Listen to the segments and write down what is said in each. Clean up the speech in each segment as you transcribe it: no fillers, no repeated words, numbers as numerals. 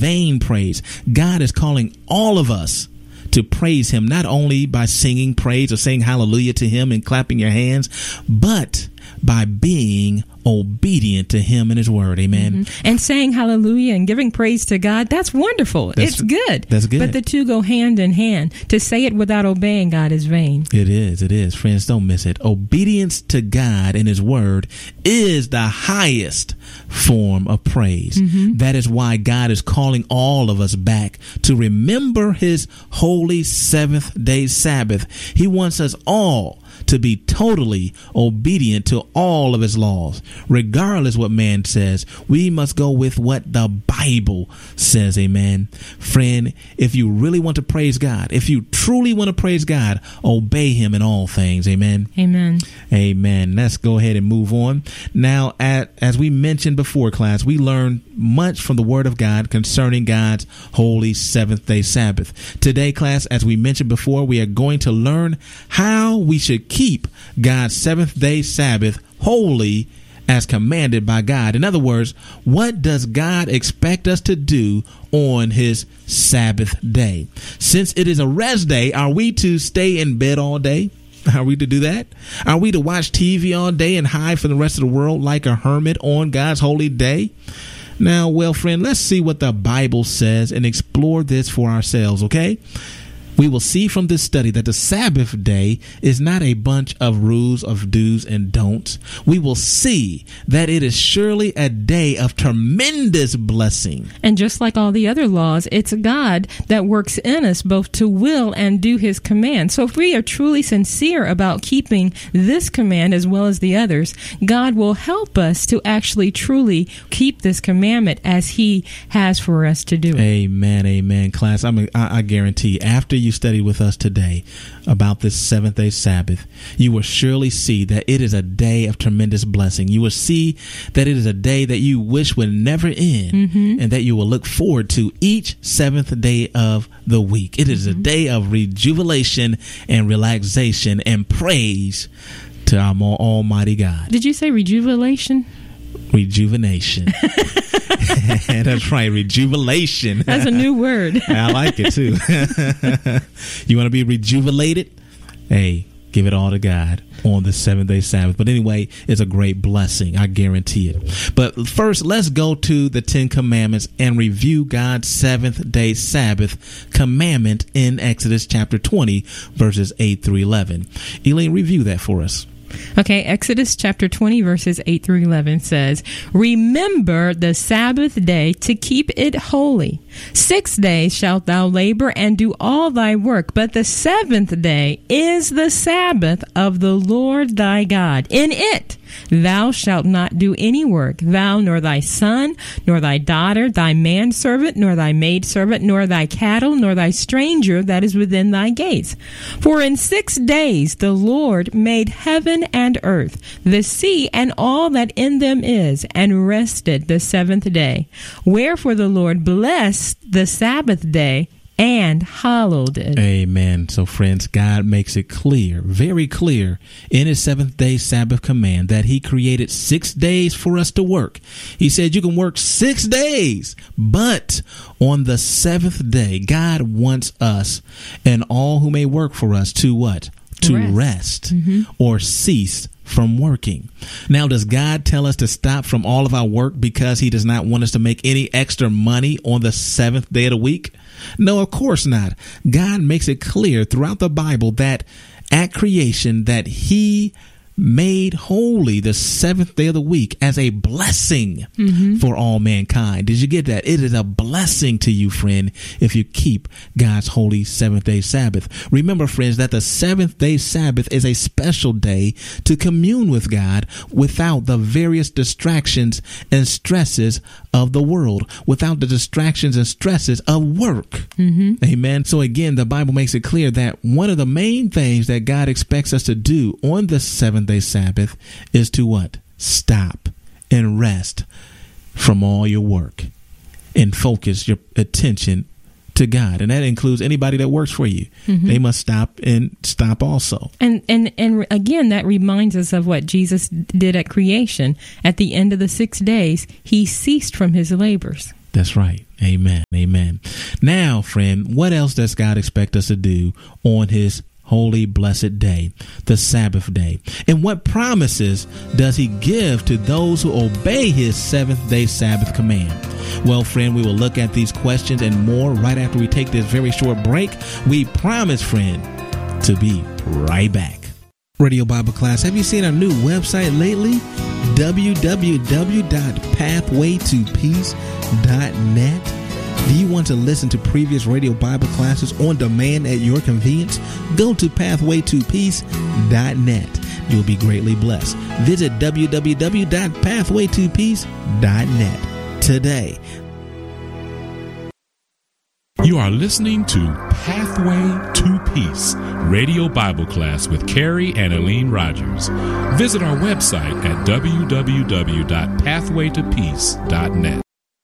vain praise. God is calling all of us to praise him, not only by singing praise or saying hallelujah to him and clapping your hands, but by being obedient to him and his word. Amen. Mm-hmm. And saying hallelujah and giving praise to God, that's wonderful. It's good. That's good. But the two go hand in hand. To say it without obeying God is vain. It is. It is. Friends, don't miss it. Obedience to God and his word is the highest form of praise. Mm-hmm. That is why God is calling all of us back to remember his holy seventh day Sabbath. He wants us all to be totally obedient to all of his laws. Regardless what man says, we must go with what the Bible says. Amen. Friend, if you really want to praise God, if you truly want to praise God, obey him in all things. Amen. Amen. Amen. Let's go ahead and move on. Now, as we mentioned before, class, we learned much from the word of God concerning God's holy seventh day Sabbath. Today, class, as we mentioned before, we are going to learn how we should keep God's seventh day Sabbath holy as commanded by God. In other words, what does God expect us to do on his Sabbath day? Since it is a rest day, are we to stay in bed all day? Are we to do that? Are we to watch TV all day and hide from the rest of the world like a hermit on God's holy day? Now, well, friend, let's see what the Bible says and explore this for ourselves, okay? We will see from this study that the Sabbath day is not a bunch of rules of do's and don'ts. We will see that it is surely a day of tremendous blessing. And just like all the other laws, it's God that works in us both to will and do his command. So if we are truly sincere about keeping this command as well as the others, God will help us to actually truly keep this commandment as he has for us to do it. Amen. Amen. Class, I guarantee after you study with us today about this seventh day Sabbath, you will surely see that it is a day of tremendous blessing. You will see that it is a day that you wish would never end, and that you will look forward to each seventh day of the week. It is a day of rejuvenation and relaxation and praise to our more almighty God. Did you say rejuvenation? Rejuvenation. That's right, rejuvenation. That's a new word. I like it too. You want to be rejuvenated? Hey, give it all to God on the seventh day Sabbath. But anyway, it's a great blessing. I guarantee it. But first, let's go to the 10 Commandments and review God's seventh day Sabbath commandment in Exodus chapter 20, verses 8 through 11. Elaine, review that for us. Okay, Exodus chapter 20, verses 8 through 11 says, "Remember the Sabbath day to keep it holy. 6 days shalt thou labor and do all thy work, but the seventh day is the Sabbath of the Lord thy God. In it thou shalt not do any work, thou nor thy son, nor thy daughter, thy manservant, nor thy maidservant, nor thy cattle, nor thy stranger that is within thy gates. For in 6 days the Lord made heaven and earth, the sea, and all that in them is, and rested the seventh day. Wherefore the Lord blessed the Sabbath day and hallowed it." Amen. So friends, God makes it clear, very clear in his seventh day Sabbath command that he created 6 days for us to work. He said you can work 6 days, but on the seventh day, God wants us and all who may work for us to what? To rest or cease from working. Now, does God tell us to stop from all of our work because he does not want us to make any extra money on the seventh day of the week? No, of course not. God makes it clear throughout the Bible that at creation that he made holy the seventh day of the week as a blessing for all mankind. Did you get that? It is a blessing to you, friend, if you keep God's holy seventh day Sabbath. Remember, friends, that the seventh day Sabbath is a special day to commune with God without the various distractions and stresses of the world, without the distractions and stresses of work. Amen. So again, the Bible makes it clear that one of the main things that God expects us to do on the seventh day Sabbath is to what? Stop and rest from all your work and focus your attention to God. And that includes anybody that works for you. They must stop and stop also. And again, that reminds us of what Jesus did at creation. At the end of the 6 days, he ceased from his labors. That's right. Amen. Amen. Now, friend, what else does God expect us to do on his holy, blessed day, the Sabbath day? And what promises does he give to those who obey his seventh-day Sabbath command? Well, friend, we will look at these questions and more right after we take this very short break. We promise, friend, to be right back. Radio Bible Class, have you seen our new website lately? www.pathwaytopeace.net. Do you want to listen to previous Radio Bible classes on demand at your convenience? Go to pathwaytopeace.net. You'll be greatly blessed. Visit www.pathwaytopeace.net today. You are listening to Pathway to Peace, Radio Bible Class with Carrie and Eileen Rogers. Visit our website at www.pathwaytopeace.net.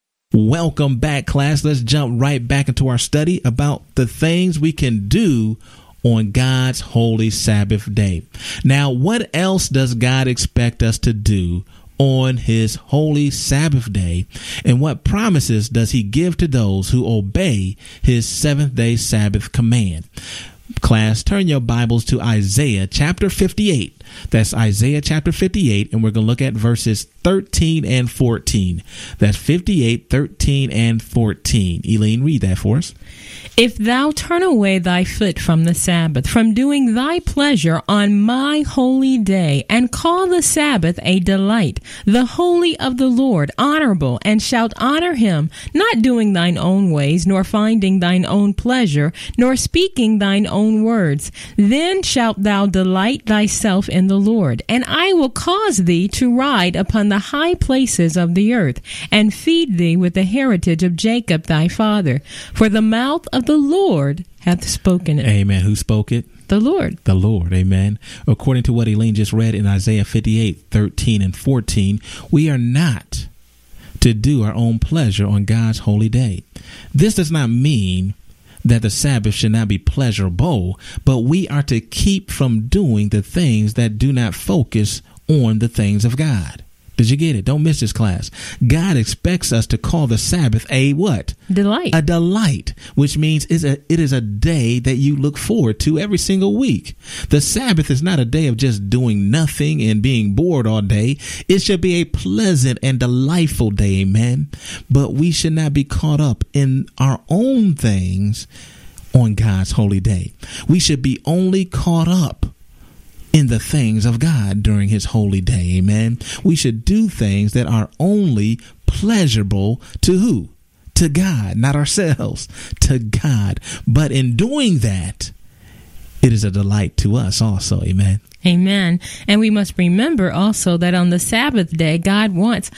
Welcome back, class. Let's jump right back into our study about the things we can do on God's holy Sabbath day. Now, what else does God expect us to do on his holy Sabbath day, and what promises does he give to those who obey his seventh-day Sabbath command? Class, turn your Bibles to Isaiah chapter 58. That's Isaiah chapter 58, and we're going to look at verses 13 and 14. That's 58, 13, and 14. Eileen, read that for us. If thou turn away thy foot from the Sabbath, from doing thy pleasure on my holy day, and call the Sabbath a delight, the holy of the Lord, honorable, and shalt honor him, not doing thine own ways, nor finding thine own pleasure, nor speaking thine own words, then shalt thou delight thyself in the Lord, and I will cause thee to ride upon the high places of the earth, and feed thee with the heritage of Jacob thy father. For the mouth of the Lord hath spoken it. Amen. Who spoke it? The Lord. The Lord. Amen. According to what Eileen just read in Isaiah 58, 13 and 14, we are not to do our own pleasure on God's holy day. This does not mean that the Sabbath should not be pleasurable, but we are to keep from doing the things that do not focus on the things of God. Did you get it? Don't miss this, class. God expects us to call the Sabbath a what? Delight. A delight, which means it is a day that you look forward to every single week. The Sabbath is not a day of just doing nothing and being bored all day. It should be a pleasant and delightful day, amen. But we should not be caught up in our own things on God's holy day. We should be only caught up in the things of God during his holy day. Amen. We should do things that are only pleasurable to who? To God, not ourselves, to God. But in doing that, it is a delight to us also. Amen. Amen. And we must remember also that on the Sabbath day, God wants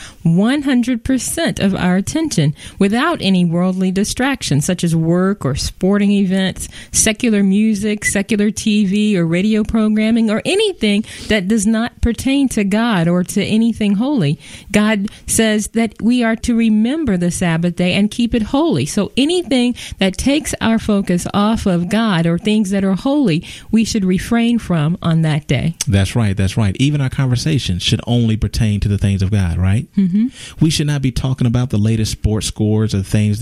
100% of our attention without any worldly distractions, such as work or sporting events, secular music, secular TV or radio programming, or anything that does not pertain to God or to anything holy. God says that we are to remember the Sabbath day and keep it holy. So anything that takes our focus off of God or things that are holy, we should refrain from on that day. That's right. That's right. Even our conversations should only pertain to the things of God, right? Mm-hmm. We should not be talking about the latest sports scores or things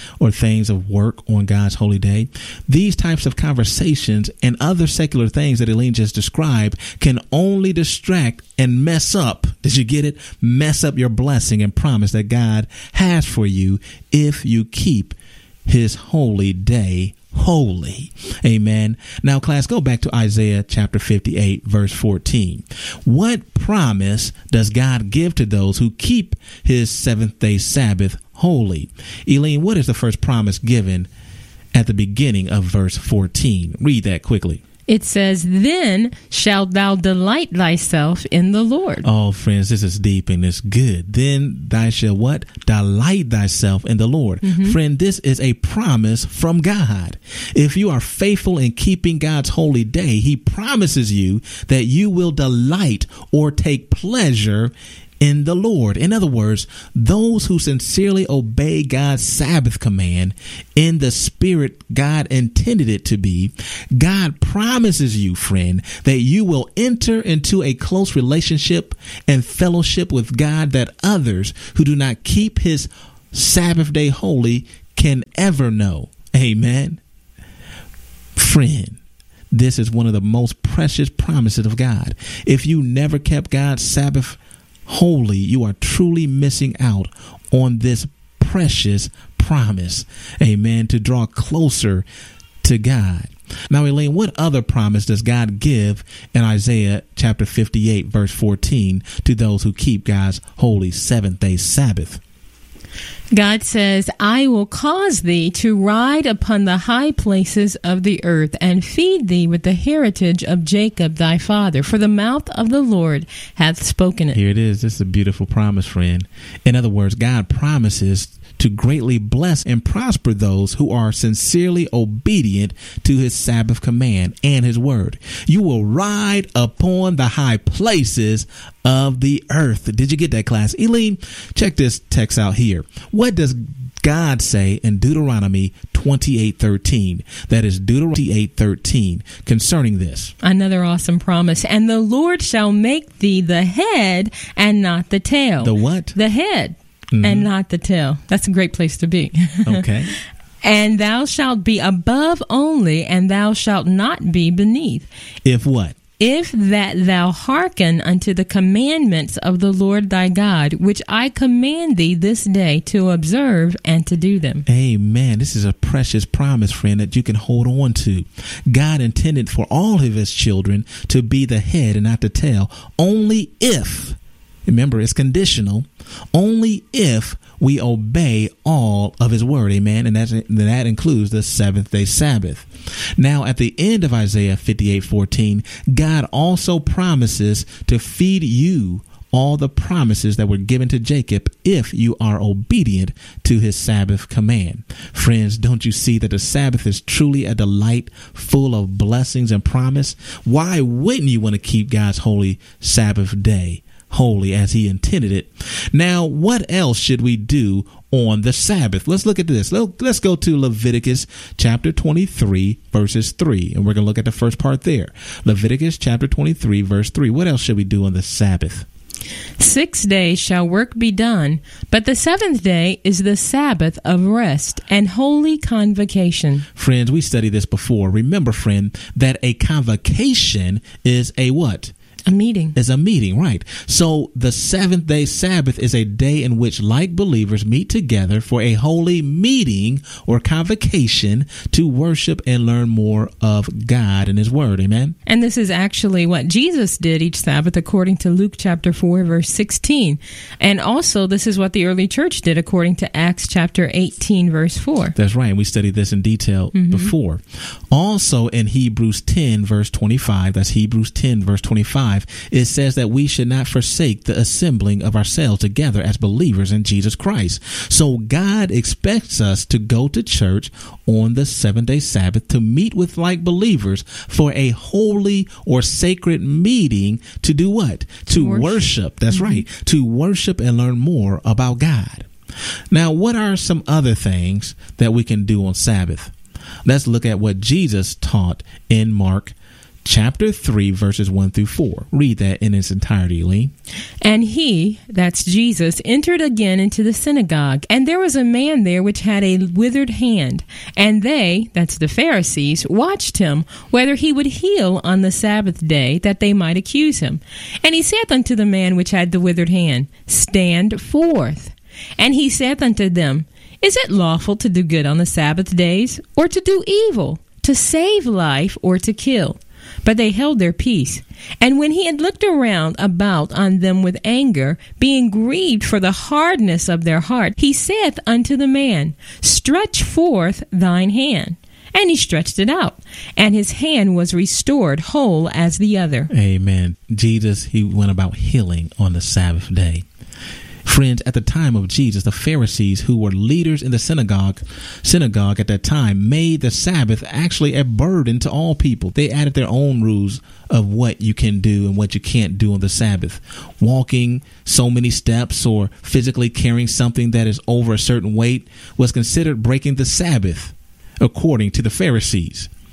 of work on God's holy day. These types of conversations and other secular things that Eileen just described can only distract and mess up. Did you get it? Mess up your blessing and promise that God has for you if you keep his holy day holy. Amen. Now, class, go back to Isaiah chapter 58, verse 14. What promise does God give to those who keep his seventh-day Sabbath holy? Eileen, what is the first promise given at the beginning of verse 14? Read that quickly. It says, then shalt thou delight thyself in the Lord. Oh, friends, this is deep and it's good. Then thou shalt what? Delight thyself in the Lord. Mm-hmm. Friend, this is a promise from God. If you are faithful in keeping God's holy day, he promises you that you will delight or take pleasure in the Lord. In other words, those who sincerely obey God's Sabbath command in the spirit God intended it to be, God promises you, friend, that you will enter into a close relationship and fellowship with God that others who do not keep his Sabbath day holy can ever know. Amen. Friend, this is one of the most precious promises of God. If you never kept God's Sabbath holy, you are truly missing out on this precious promise. Amen. To draw closer to God. Now, Elaine, what other promise does God give in Isaiah chapter 58, verse 14 to those who keep God's holy seventh-day Sabbath? God says, I will cause thee to ride upon the high places of the earth and feed thee with the heritage of Jacob thy father, for the mouth of the Lord hath spoken it. Here it is. This is a beautiful promise, friend. In other words, God promises to greatly bless and prosper those who are sincerely obedient to his Sabbath command and his word. You will ride upon the high places of the earth. Did you get that, class? Eileen, check this text out here. What does God say in Deuteronomy 28:13? That is Deuteronomy 28:13 concerning this. Another awesome promise. And the Lord shall make thee the head and not the tail. The what? The head. And not the tail. That's a great place to be. Okay. And thou shalt be above only, and thou shalt not be beneath. If what? If that thou hearken unto the commandments of the Lord thy God, which I command thee this day to observe and to do them. Amen. This is a precious promise, friend, that you can hold on to. God intended for all of his children to be the head and not the tail, only if, remember, it's conditional, only if we obey all of his word. Amen. And that includes the seventh-day Sabbath. Now, at the end of Isaiah 58:14, God also promises to feed you all the promises that were given to Jacob if you are obedient to his Sabbath command. Friends, don't you see that the Sabbath is truly a delight full of blessings and promise? Why wouldn't you want to keep God's holy Sabbath day holy as he intended it? Now, what else should we do on the Sabbath? Let's look at this. Let's go to Leviticus chapter 23, verses 3. And we're going to look at the first part there. Leviticus chapter 23, verse 3. What else should we do on the Sabbath? 6 days shall work be done, but the seventh day is the Sabbath of rest and holy convocation. Friends, we studied this before. Remember, friend, that a convocation is a what? A meeting. Is a meeting, right. So the seventh-day Sabbath is a day in which like believers meet together for a holy meeting or convocation to worship and learn more of God and his word. Amen. And this is actually what Jesus did each Sabbath according to Luke chapter 4, verse 16. And also this is what the early church did according to Acts chapter 18, verse 4. That's right. We studied this in detail before. Also in Hebrews 10, verse 25, that's Hebrews 10, verse 25, it says that we should not forsake the assembling of ourselves together as believers in Jesus Christ. So God expects us to go to church on the seventh-day Sabbath to meet with like believers for a holy or sacred meeting to do what? To worship. That's right. To worship and learn more about God. Now, what are some other things that we can do on Sabbath? Let's look at what Jesus taught in Mark chapter 3, verses 1 through 4. Read that in its entirety, Lee. And he, that's Jesus, entered again into the synagogue, and there was a man there which had a withered hand. And they, that's the Pharisees, watched him, whether he would heal on the Sabbath day, that they might accuse him. And he saith unto the man which had the withered hand, Stand forth. And he saith unto them, Is it lawful to do good on the Sabbath days, or to do evil, to save life, or to kill? But they held their peace. And when he had looked around about on them with anger, being grieved for the hardness of their heart, he saith unto the man, Stretch forth thine hand. And he stretched it out, and his hand was restored whole as the other. Amen. Jesus, he went about healing on the Sabbath day. Friends, at the time of Jesus, the Pharisees, who were leaders in the synagogue at that time, made the Sabbath actually a burden to all people. They added their own rules of what you can do and what you can't do on the Sabbath. Walking so many steps or physically carrying something that is over a certain weight was considered breaking the Sabbath, according to the Pharisees.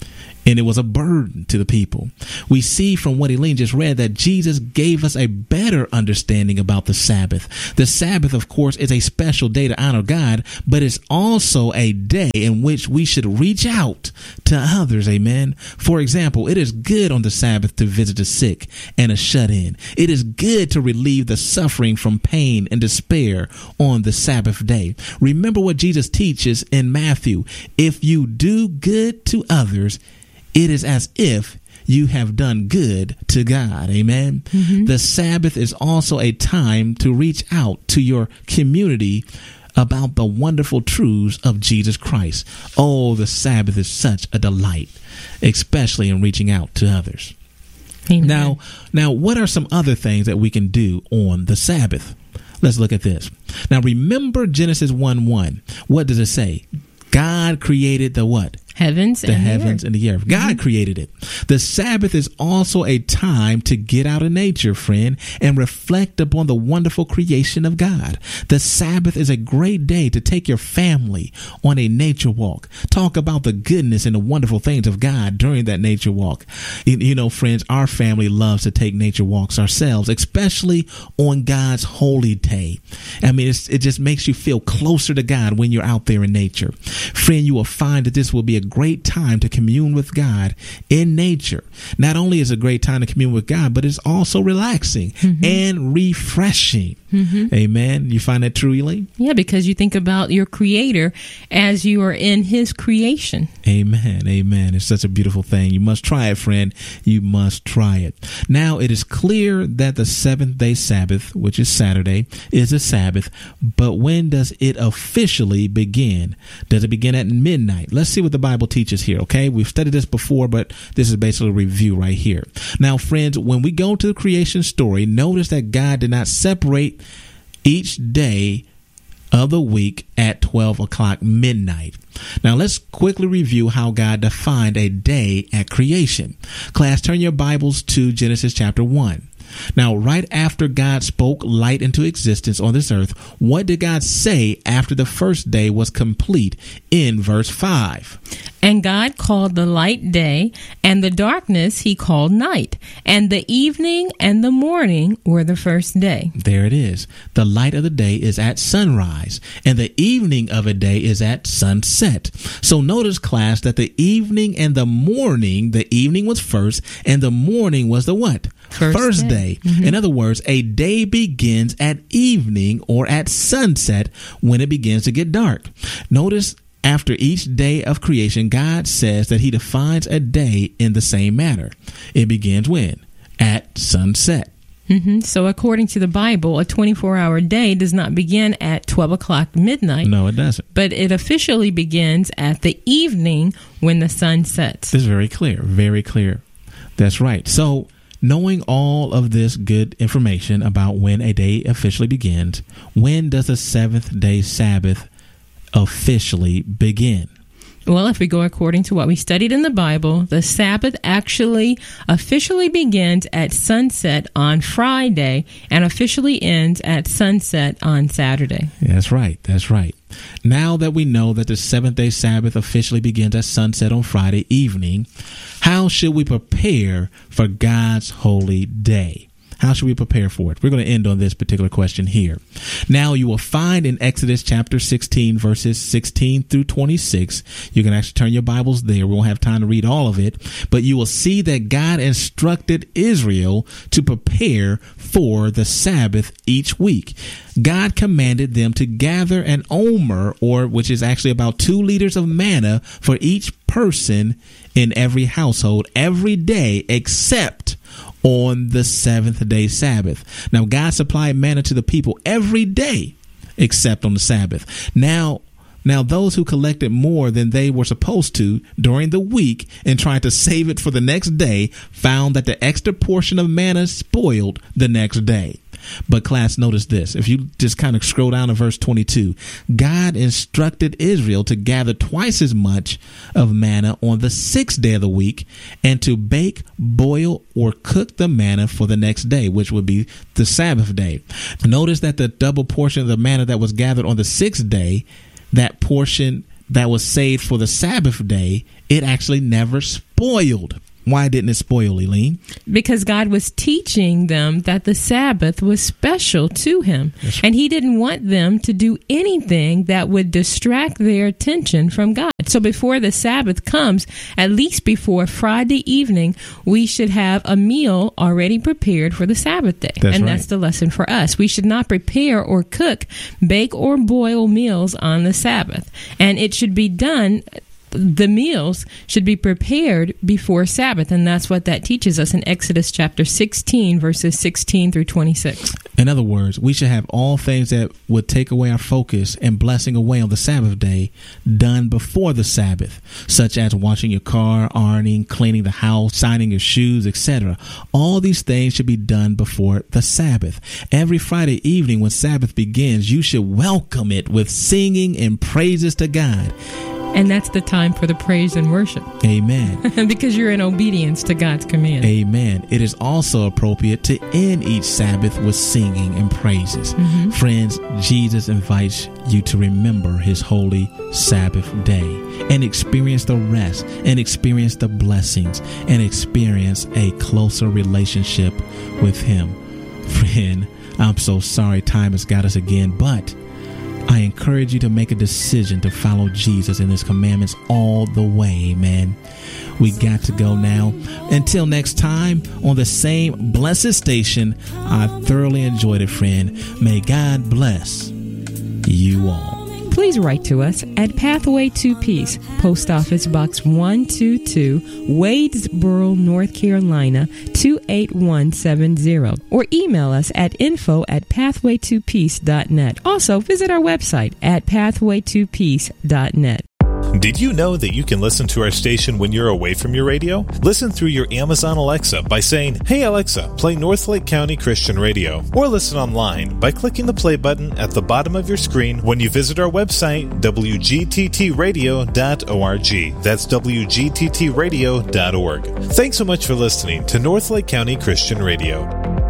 and it was a burden to the people. We see from what Elaine just read that Jesus gave us a better understanding about the Sabbath. The Sabbath, of course, is a special day to honor God, but it's also a day in which we should reach out to others. Amen. For example, it is good on the Sabbath to visit the sick and a shut-in. It is good to relieve the suffering from pain and despair on the Sabbath day. Remember what Jesus teaches in Matthew. If you do good to others, it is as if you have done good to God. Amen. Mm-hmm. The Sabbath is also a time to reach out to your community about the wonderful truths of Jesus Christ. Oh, the Sabbath is such a delight, especially in reaching out to others. Amen. Now, what are some other things that we can do on the Sabbath? Let's look at this. Now, remember Genesis 1:1. What does it say? God created the what? Heavens and the earth. God created it. The Sabbath is also a time to get out of nature, friend, and reflect upon the wonderful creation of God. The Sabbath is a great day to take your family on a nature walk. Talk about the goodness and the wonderful things of God during that nature walk. You know, friends, our family loves to take nature walks ourselves, especially on God's holy day. I mean, it just makes you feel closer to God when you're out there in nature. Friend, you will find that this will be a great time to commune with God in nature. Not only is it a great time to commune with God, but it's also relaxing and refreshing. Amen. You find that true, Elaine? Yeah, because you think about your Creator as you are in His creation. Amen. Amen. It's such a beautiful thing. You must try it, friend. You must try it. Now, it is clear that the seventh-day Sabbath, which is Saturday, is a Sabbath. But when does it officially begin? Does it begin at midnight? Let's see what the Bible teaches here, okay? We've studied this before, but this is basically a review right here. Now, friends, when we go to the creation story, notice that God did not separate each day of the week at 12 o'clock midnight. Now, let's quickly review how God defined a day at creation. Class, turn your Bibles to Genesis chapter 1. Now, right after God spoke light into existence on this earth, what did God say after the first day was complete in verse 5? And God called the light day, and the darkness He called night. And the evening and the morning were the first day. There it is. The light of the day is at sunrise, and the evening of a day is at sunset. So notice, class, that the evening and the morning, the evening was first, and the morning was the what? First day. In other words, a day begins at evening or at sunset when it begins to get dark. Notice after each day of creation, God says that He defines a day in the same manner. It begins when? At sunset. So according to the Bible, a 24-hour day does not begin at 12 o'clock midnight. No, it doesn't. But it officially begins at the evening when the sun sets. This is very clear. Very clear. That's right. So, knowing all of this good information about when a day officially begins, when does the seventh-day Sabbath officially begin? Well, if we go according to what we studied in the Bible, the Sabbath actually officially begins at sunset on Friday and officially ends at sunset on Saturday. That's right. That's right. Now that we know that the seventh-day Sabbath officially begins at sunset on Friday evening, how should we prepare for God's holy day? How should we prepare for it? We're going to end on this particular question here. Now, you will find in Exodus chapter 16, verses 16 through 26. You can actually turn your Bibles there. We won't have time to read all of it. But you will see that God instructed Israel to prepare for the Sabbath each week. God commanded them to gather an omer, or which is actually about 2 liters of manna for each person in every household every day except on the seventh-day Sabbath. Now, God supplied manna to the people every day except on the Sabbath. Now, those who collected more than they were supposed to during the week and tried to save it for the next day found that the extra portion of manna spoiled the next day. But class, notice this. If you just kind of scroll down to verse 22, God instructed Israel to gather twice as much of manna on the 6th day of the week and to bake, boil, or cook the manna for the next day, which would be the Sabbath day. Notice that the double portion of the manna that was gathered on the 6th day, that portion that was saved for the Sabbath day, it actually never spoiled. spoiled. Why didn't it spoil, Eileen? Because God was teaching them that the Sabbath was special to him. And he didn't want them to do anything that would distract their attention from God. So before the Sabbath comes, at least before Friday evening, we should have a meal already prepared for the Sabbath day. That's the lesson for us. We should not prepare or cook, bake or boil meals on the Sabbath. And it should be done. The meals should be prepared before Sabbath, and that's what that teaches us in Exodus chapter 16, verses 16 through 26. In other words, we should have all things that would take away our focus and blessing away on the Sabbath day done before the Sabbath, such as washing your car, ironing, cleaning the house, signing your shoes, etc. All these things should be done before the Sabbath. Every Friday evening when Sabbath begins, you should welcome it with singing and praises to God. And that's the time for the praise and worship. Amen. Because you're in obedience to God's command. Amen. It is also appropriate to end each Sabbath with singing and praises. Mm-hmm. Friends, Jesus invites you to remember his holy Sabbath day and experience the rest and experience the blessings and experience a closer relationship with him. Friend, I'm so sorry time has got us again, but I encourage you to make a decision to follow Jesus and his commandments all the way, man. We got to go now. Until next time, on the same blessed station, I thoroughly enjoyed it, friend. May God bless you all. Please write to us at Pathway to Peace, Post Office Box 122, Wadesboro, North Carolina, 28170. Or email us at info@pathwaytopeace.net. Also, visit our website at pathwaytopeace.net. Did you know that you can listen to our station when you're away from your radio? Listen through your Amazon Alexa by saying, "Hey Alexa, play Northlake County Christian Radio." Or listen online by clicking the play button at the bottom of your screen when you visit our website, wgttradio.org. That's wgttradio.org. Thanks so much for listening to Northlake County Christian Radio.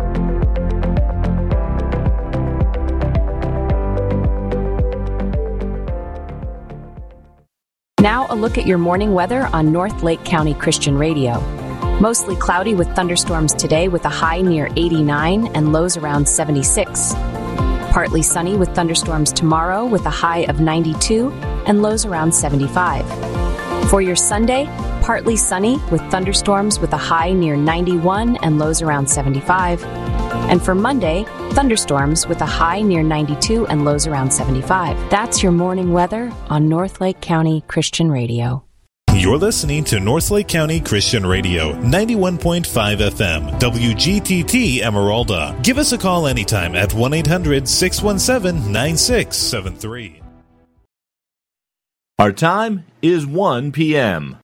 Now a look at your morning weather on North Lake County Christian Radio. Mostly cloudy with thunderstorms today with a high near 89 and lows around 76. Partly sunny with thunderstorms tomorrow with a high of 92 and lows around 75. For your Sunday, partly sunny with thunderstorms with a high near 91 and lows around 75. And for Monday, thunderstorms with a high near 92 and lows around 75. That's your morning weather on North Lake County Christian Radio. You're listening to Northlake County Christian Radio, 91.5 FM, WGTT Emeralda. Give us a call anytime at 1-800-617-9673. Our time is 1 p.m.